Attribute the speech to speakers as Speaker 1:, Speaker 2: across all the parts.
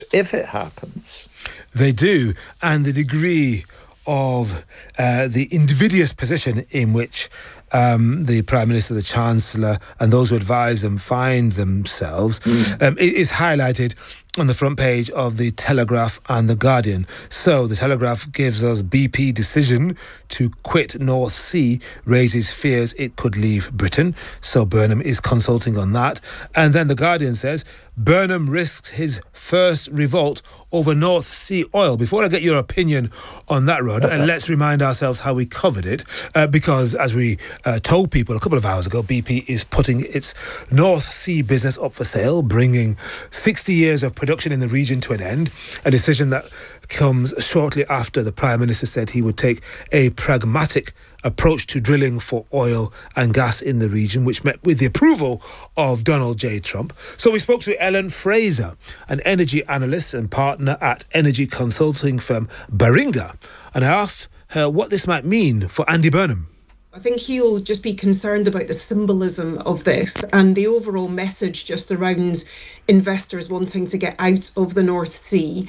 Speaker 1: if it happens.
Speaker 2: They do, and the degree of the invidious position in which the Prime Minister, the Chancellor, and those who advise them find themselves is highlighted on the front page of the Telegraph and the Guardian. So the Telegraph gives us BP decision to quit North Sea raises fears it could leave Britain. So Burnham is consulting on that. And then the Guardian says Burnham risks his first revolt over North Sea oil. Before I get your opinion on that, Rod, let's remind ourselves how we covered it, because as we told people a couple of hours ago, BP is putting its North Sea business up for sale, bringing 60 years of production in the region to an end, a decision that comes shortly after the Prime Minister said he would take a pragmatic approach to drilling for oil and gas in the region, which met with the approval of Donald J. Trump. So we spoke to Ellen Fraser, an energy analyst and partner at energy consulting firm Baringa, and I asked her what this might mean for Andy Burnham.
Speaker 3: I think he'll just be concerned about the symbolism of this and the overall message just around investors wanting to get out of the North Sea.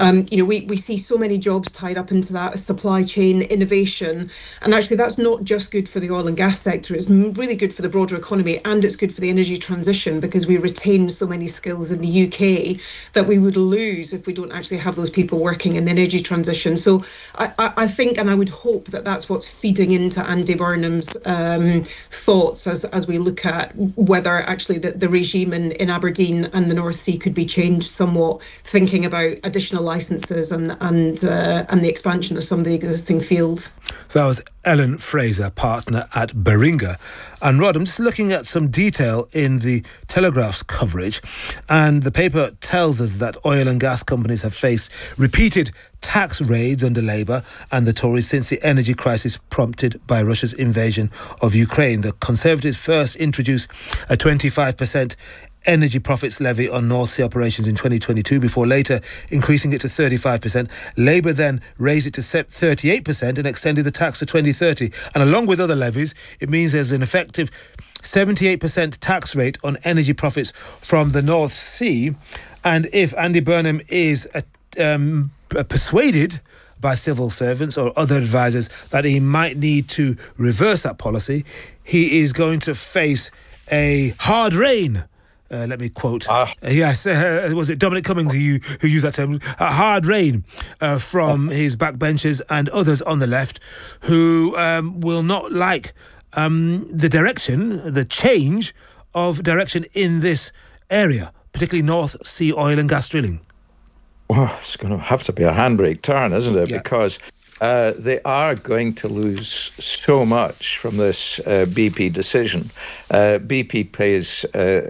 Speaker 3: We see so many jobs tied up into that, supply chain, innovation, and actually that's not just good for the oil and gas sector, it's really good for the broader economy, and it's good for the energy transition because we retain so many skills in the UK that we would lose if we don't actually have those people working in the energy transition. So I think, and I would hope that that's what's feeding into Andy Burnham's thoughts as we look at whether actually the regime in Aberdeen and the North Sea could be changed somewhat, thinking about additional licences and the expansion of some of the existing fields.
Speaker 2: So that was Ellen Fraser, partner at Baringa. And Rod, I'm just looking at some detail in the Telegraph's coverage, and the paper tells us that oil and gas companies have faced repeated tax raids under Labour and the Tories since the energy crisis prompted by Russia's invasion of Ukraine. The Conservatives first introduced a 25% energy profits levy on North Sea operations in 2022 before later increasing it to 35%. Labour then raised it to 38% and extended the tax to 2030. And along with other levies, it means there's an effective 78% tax rate on energy profits from the North Sea. And if Andy Burnham is persuaded by civil servants or other advisors that he might need to reverse that policy, he is going to face a hard rain. Let me quote. Yes, was it Dominic Cummings who used that term? Hard rain from his backbenchers and others on the left who will not like the change of direction in this area, particularly North Sea oil and gas drilling.
Speaker 1: Well, it's going to have to be a handbrake turn, isn't it?
Speaker 2: Yeah.
Speaker 1: Because they are going to lose so much from this BP decision. BP pays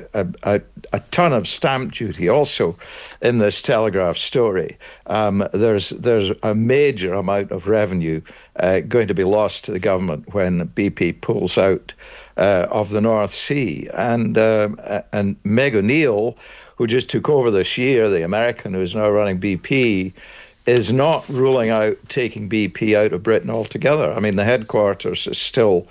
Speaker 1: a ton of stamp duty also in this Telegraph story. There's a major amount of revenue going to be lost to the government when BP pulls out of the North Sea. And Meg O'Neill, who just took over this year, the American who's now running BP, is not ruling out taking BP out of Britain altogether. I mean, the headquarters is still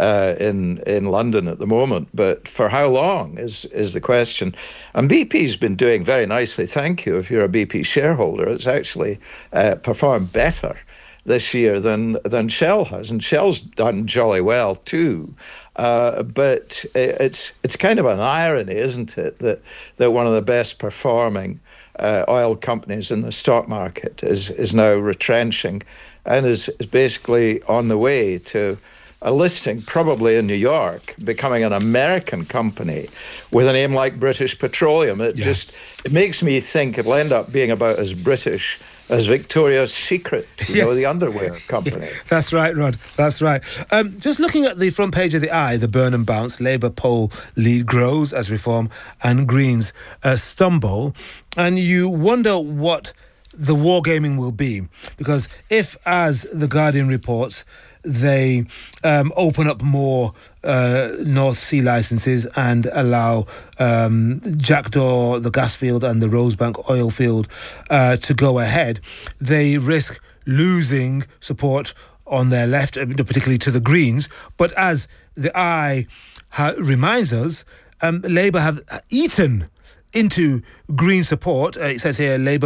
Speaker 1: in London at the moment, but for how long is the question. And BP's been doing very nicely, thank you. If you're a BP shareholder, it's actually performed better this year than Shell has, and Shell's done jolly well too. But it's kind of an irony, isn't it, that one of the best performing oil companies in the stock market is now retrenching and is basically on the way to a listing probably in New York, becoming an American company with a name like British Petroleum. It makes me think it'll end up being about as British as Victoria's Secret, the underwear company.
Speaker 2: That's right, Rod. That's right. Just looking at the front page of the Eye, the Burnham bounce, Labour poll lead grows as Reform and Greens stumble. And you wonder what the wargaming will be. Because if, as the Guardian reports, they open up more North Sea licences and allow Jackdaw, the gas field and the Rosebank oil field to go ahead, they risk losing support on their left, particularly to the Greens. But as the Eye reminds us, Labour have eaten into green support. It says here Labour